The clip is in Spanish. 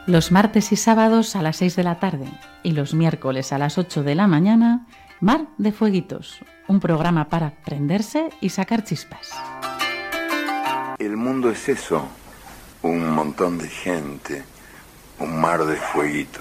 Los martes y sábados a las 6 de la tarde y los miércoles a las 8 de la mañana, Mar de Fueguitos, un programa para prenderse y sacar chispas. El mundo es eso, un montón de gente, un mar de fueguitos.